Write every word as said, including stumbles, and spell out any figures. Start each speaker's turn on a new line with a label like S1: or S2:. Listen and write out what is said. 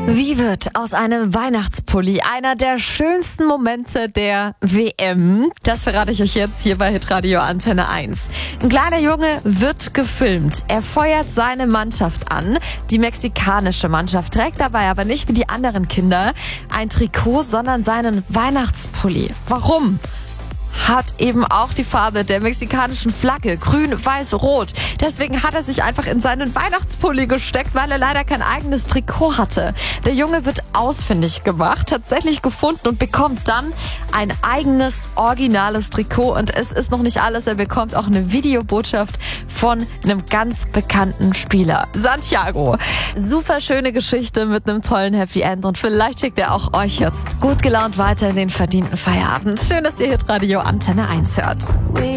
S1: Wie wird aus einem Weihnachtspulli einer der schönsten Momente der W M? Das verrate ich euch jetzt hier bei Hitradio Antenne eins. Ein kleiner Junge wird gefilmt. Er feuert seine Mannschaft an. Die mexikanische Mannschaft trägt dabei aber nicht wie die anderen Kinder ein Trikot, sondern seinen Weihnachtspulli. Warum? Hat eben auch die Farbe der mexikanischen Flagge, grün, weiß, rot. Deswegen hat er sich einfach in seinen Weihnachtspulli gesteckt, weil er leider kein eigenes Trikot hatte. Der Junge wird ausfindig gemacht, tatsächlich gefunden und bekommt dann ein eigenes, originales Trikot. Und es ist noch nicht alles, er bekommt auch eine Videobotschaft von einem ganz bekannten Spieler, Santiago. Super schöne Geschichte mit einem tollen Happy End und vielleicht schickt er auch euch jetzt gut gelaunt weiter in den verdienten Feierabend. Schön, dass ihr Hitradio Antenne eins hört.